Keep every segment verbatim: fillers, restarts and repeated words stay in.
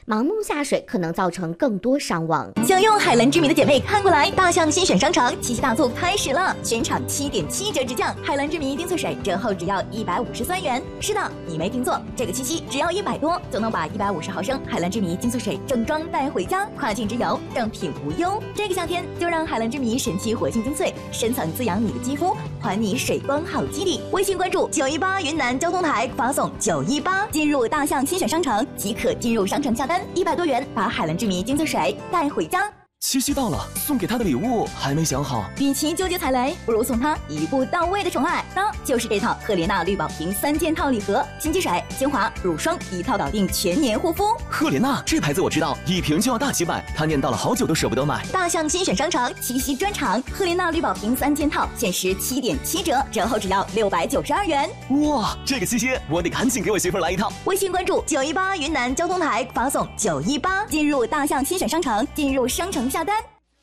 盲目下水可能造成更多伤亡。 想用海蓝之谜的姐妹看过来，大象新选商城七夕大促开始了，全场七点七折直降，海蓝之谜丁粹水折后只要一百五十三元。是的，你没听错，这个七夕只要一百多就能把一百五十毫升海蓝之谜丁粹水正装带回家，跨境之游正品无忧。这个夏天就让海蓝之谜神奇活性精粹深层滋养你的肌肤，还你水光好肌理。微信关注九一八云南交通台，发送九一八进入大象新选商城即可进入商城下单，一百多元把海蓝之谜精粹水带回家。 七夕到了，送给他的礼物还没想好。 与其纠结踩雷，不如送他一步到位的宠爱，那就是这套赫莲娜绿宝瓶三件套礼盒，新机水、精华、乳霜一套搞定全年护肤。 赫莲娜这牌子我知道，一瓶就要大几百，他念叨了好久都舍不得买。 大象新选商城七夕专场，赫莲娜绿宝瓶三件套限时七点七折，折后只要六百九十二元。 哇，这个七夕我得赶紧给我媳妇来一套。 微信关注九一八云南交通台，发送九一八进入大象新选商城，进入商城下单。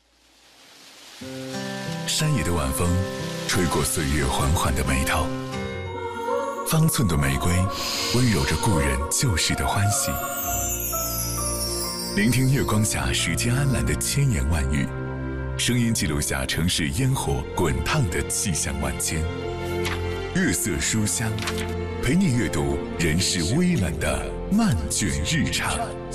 山野的晚风吹过岁月缓缓的眉头，方寸的玫瑰温柔着故人旧时的欢喜。聆听月光下时间安澜的千言万语，声音记录下城市烟火滚烫的气象万千。月色书香，陪你阅读人世微澜的漫卷日常。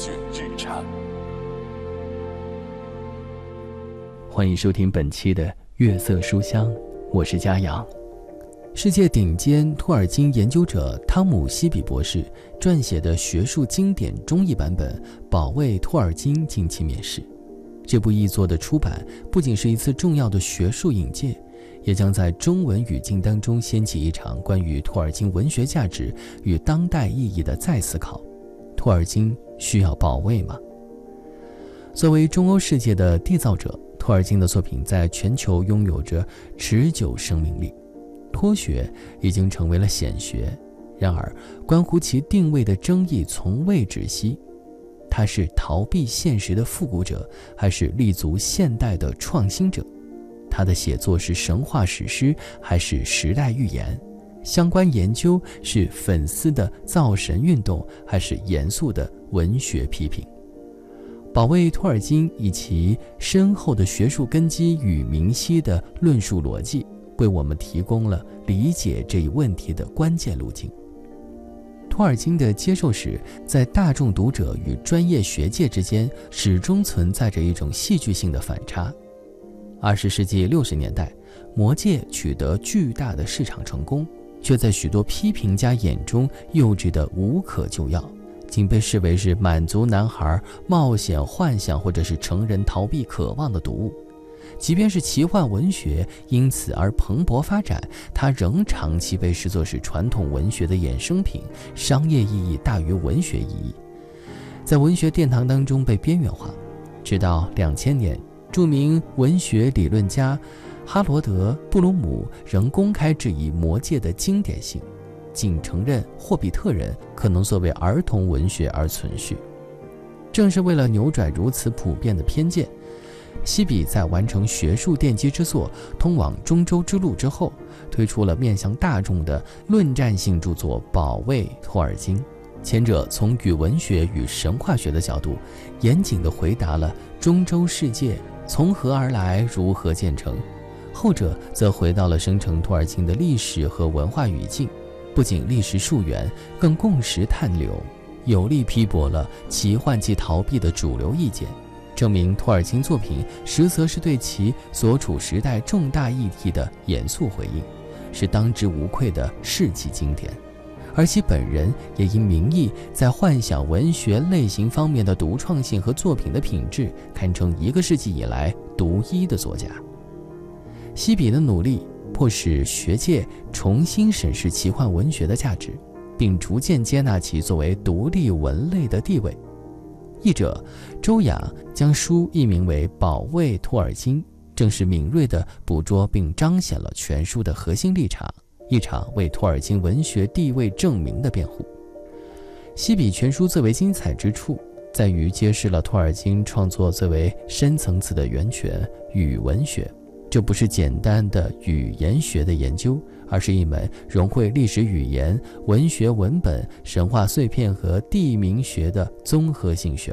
欢迎收听本期的月色书香，我是佳阳。世界顶尖托尔金研究者汤姆·希比博士撰写的学术经典中译版本《保卫托尔金》近期面世。这部译作的出版不仅是一次重要的学术引介，也将在中文语境当中掀起一场关于托尔金文学价值与当代意义的再思考。托尔金需要保卫吗？作为中欧世界的缔造者，托尔金的作品在全球拥有着持久生命力。托学已经成为了显学，然而关乎其定位的争议从未止息。他是逃避现实的复古者，还是立足现代的创新者？他的写作是神话史诗，还是时代预言？相关研究是粉丝的造神运动，还是严肃的文学批评？保卫托尔金以其深厚的学术根基与明晰的论述逻辑，为我们提供了理解这一问题的关键路径。托尔金的接受史在大众读者与专业学界之间始终存在着一种戏剧性的反差。二十世纪六十年代，《魔戒》取得巨大的市场成功，却在许多批评家眼中幼稚的无可救药，仅被视为是满足男孩冒险幻想或者是成人逃避渴望的读物。即便是奇幻文学因此而蓬勃发展，它仍长期被视作是传统文学的衍生品，商业意义大于文学意义，在文学殿堂当中被边缘化。直到两千年，著名文学理论家哈罗德·布鲁姆仍公开质疑《魔戒》的经典性，仅承认《霍比特人》可能作为儿童文学而存续。正是为了扭转如此普遍的偏见，希比在完成学术奠基之作《通往中州之路》之后，推出了面向大众的论战性著作《保卫托尔金》。前者从语文学与神话学的角度，严谨地回答了中州世界从何而来，如何建成；后者则回到了生成托尔金的历史和文化语境，不仅历史溯源，更共识探流，有力批驳了奇幻即逃避的主流意见，证明托尔金作品实则是对其所处时代重大议题的严肃回应，是当之无愧的世纪经典。而其本人也因名义在幻想文学类型方面的独创性和作品的品质，堪称一个世纪以来独一的作家。希比的努力迫使学界重新审视奇幻文学的价值，并逐渐接纳其作为独立文类的地位。译者周雅将书译名为《保卫托尔金》，正是敏锐地捕捉并彰显了全书的核心立场，一场为托尔金文学地位证明的辩护。希比全书最为精彩之处，在于揭示了托尔金创作最为深层次的源泉——语文学。这不是简单的语言学的研究，而是一门融汇历史语言、文学文本、神话碎片和地名学的综合性学